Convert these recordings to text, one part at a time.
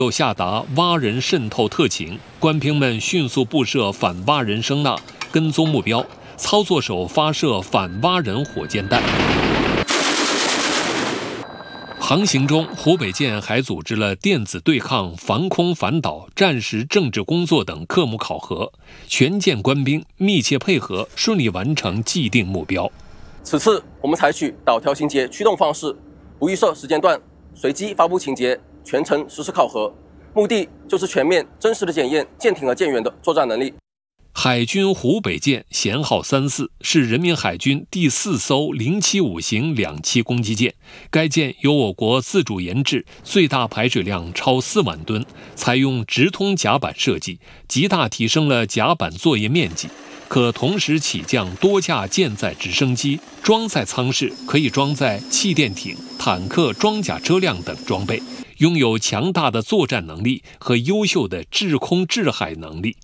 又下达蛙人渗透特勤，官兵们迅速布设反蛙人声呐，跟踪目标，操作手发射反蛙人火箭弹。航行中，湖北舰还组织了电子对抗、防空反导、战时政治工作等科目考核，全舰官兵密切配合，顺利完成既定目标。 此次我们采取导调情节驱动方式，不预设时间段，随机发布情节，全程实施考核，目的就是全面真实的检验舰艇和舰员的作战能力。 海军湖北舰舷号34是人民海军第4艘075型2栖攻击舰，该舰由我国自主研制，最大排水量超4万吨，采用直通甲板设计，极大提升了甲板作业面积，可同时起降多架舰载直升机，装载舱室可以装载气垫艇、坦克装甲车辆等装备，拥有强大的作战能力和优秀的制空制海能力。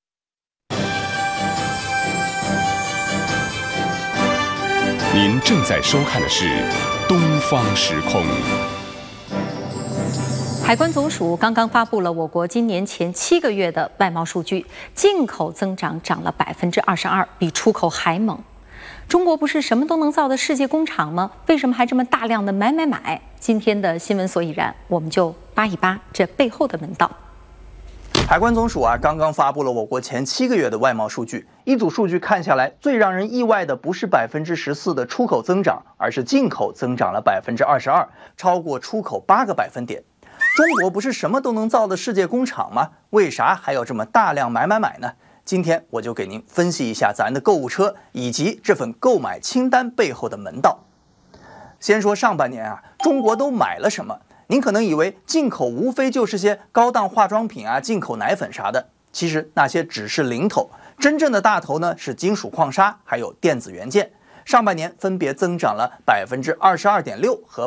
您正在收看的是《东方时空》。 海关总署刚刚发布了我国今年前7个月的外贸数据，进口增长涨了22%，比出口还猛。中国不是什么都能造的世界工厂吗？为什么还这么大量的买？今天的新闻所以然，我们就扒一扒这背后的门道。 海关总署刚刚发布了我国前7个月的外贸数据，一组数据看下来，最让人意外的不是14%的出口增长，而是进口增长了22%，超过出口8个百分点。中国不是什么都能造的世界工厂吗？为啥还要这么大量买呢？今天我就给您分析一下咱的购物车以及这份购买清单背后的门道。先说上半年中国都买了什么？您可能以为进口无非就是些高档化妆品进口奶粉啥的，其实那些只是零头，真正的大头呢是金属矿砂还有电子元件。上半年分别增长了22.6%和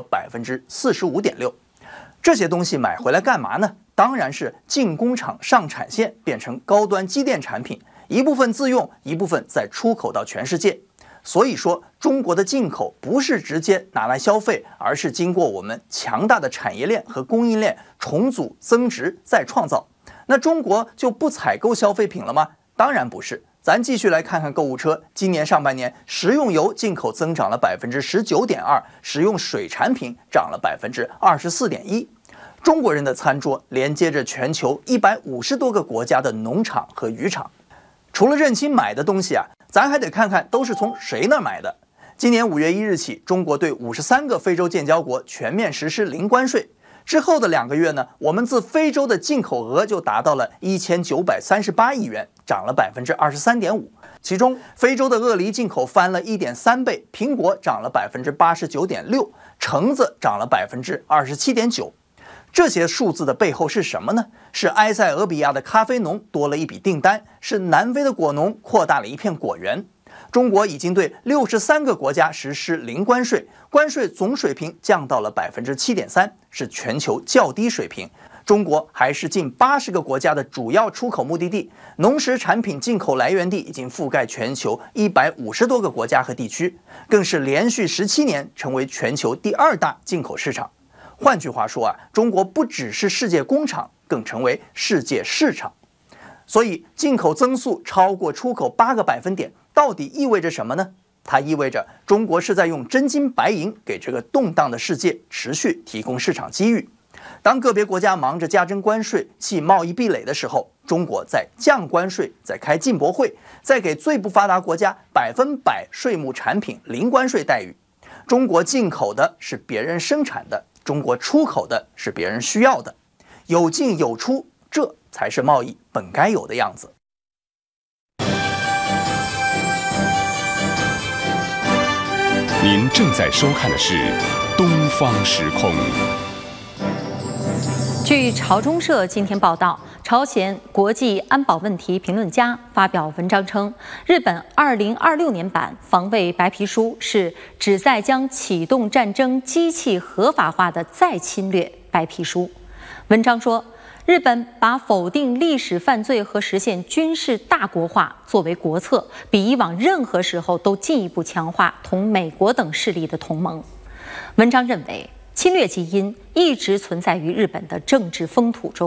45.6%。这些东西买回来干嘛呢？当然是进工厂上产线，变成高端机电产品，一部分自用，一部分再出口到全世界。所以说，中国的进口不是直接拿来消费，而是经过我们强大的产业链和供应链重组、增值再创造。那中国就不采购消费品了吗？当然不是。咱继续来看看购物车，今年上半年，食用油进口增长了19.2%，食用水产品涨了24.1%。中国人的餐桌连接着全球150多个国家的农场和渔场。除了认清买的东西咱还得看看都是从谁那儿买的。今年5月1日起，中国对53个非洲建交国全面实施零关税。之后的2个月呢，我们自非洲的进口额就达到了1938亿元，涨了23.5%。其中，非洲的鳄梨进口翻了1.3倍，苹果涨了89.6%，橙子涨了27.9%。这些数字的背后是什么呢？是埃塞俄比亚的咖啡农多了一笔订单，是南非的果农扩大了一片果园。中国已经对63个国家实施零关税，关税总水平降到了7.3%，是全球较低水平。中国还是近80个国家的主要出口目的地，农食产品进口来源地已经覆盖全球150多个国家和地区，更是连续17年成为全球第2大进口市场。换句话说中国不只是世界工厂，更成为世界市场。所以进口增速超过出口8个百分点，到底意味着什么呢？它意味着中国是在用真金白银给这个动荡的世界持续提供市场机遇。当个别国家忙着加征关税、砌贸易壁垒的时候，中国在降关税，在开进博会，在给最不发达国家100%税目产品零关税待遇。中国进口的是别人生产的，中国出口的是别人需要的，有进有出，这才是贸易本该有的样子。 您正在收看的是《东方时空》。 据朝中社今天报道，朝鲜国际安保问题评论家发表文章称，日本2026年版防卫白皮书是旨在将启动战争机器合法化的再侵略白皮书。文章说，日本把否定历史犯罪和实现军事大国化作为国策，比以往任何时候都进一步强化同美国等势力的同盟。文章认为， 侵略基因一直存在于日本的政治风土中。